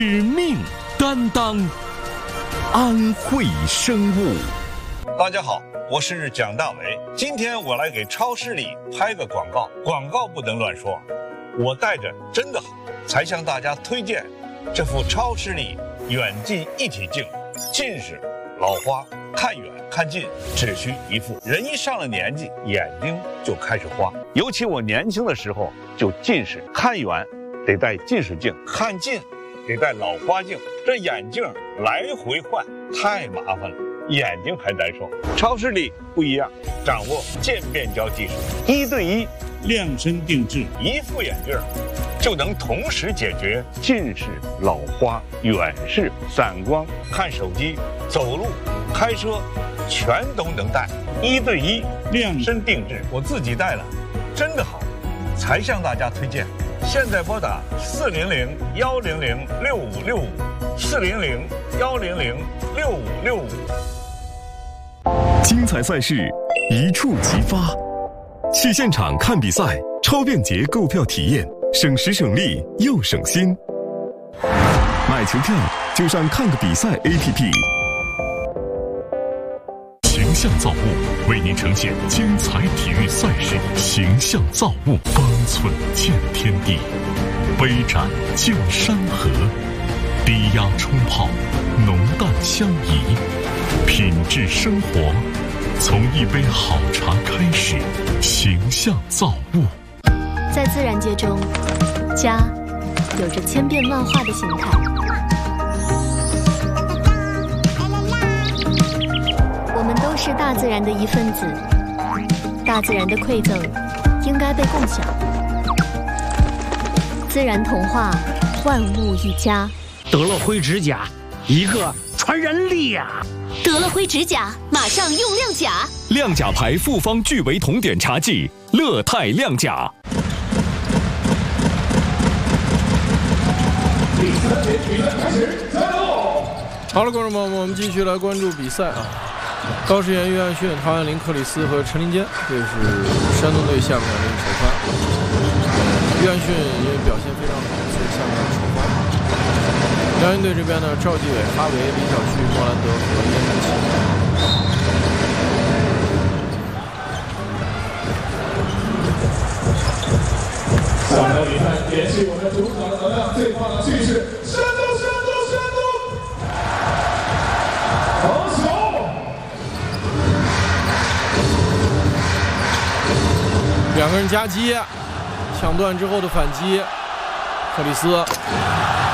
使命担当，安慧生物。 大家好，我是蒋大为。今天我来给超市里拍个广告，广告不能乱说。我带着真的好，才向大家推荐这副超视力远近一体镜。近视、老花，看远看近只需一副。人一上了年纪，眼睛就开始花。尤其我年轻的时候就近视，看远得戴近视镜，看近得戴老花镜，这眼镜来回换太麻烦了，眼睛还难受。超视力不一样，掌握渐变焦技术，1对1 量身定制， 一副眼镜就能同时解决近视、老花、远视、散光、看手机、走路、开车，全都能戴。1对1量身定制，我自己戴了，真的好，才向大家推荐。现在拨打400-100-6565，400-100-6565。 精彩赛事一触即发，去现场看比赛，超便捷购票体验，省时省力又省心。买球票就上看个比赛 APP。形象造物为您呈现精彩体育赛事，形象造物，方寸见天地，杯盏见山河，低压冲泡，浓淡相宜，品质生活从一杯好茶开始。形象造物。 在自然界中，家有着千变万化的形态。我们都是大自然的一份子，大自然的馈赠应该被共享。自然童话，万物一家。 得了灰指甲，一个传人力呀！ 得了灰指甲，马上用亮甲。 亮甲牌复方聚维酮碘茶剂，乐泰亮甲。 好了，观众朋友们，我们继续来关注比赛啊。高士元、约翰逊、陶汉林、克里斯和陈林坚，这是山东队下半场的首发。约翰逊因为表现非常好，所以下半场首发。辽宁队这边呢，赵继伟、哈维、李晓旭、莫兰德和叶晨奇。 下场比赛延续我们主场的能量，最棒的叙事，山东！好球！ 两个人夹击，抢断之后的反击，克里斯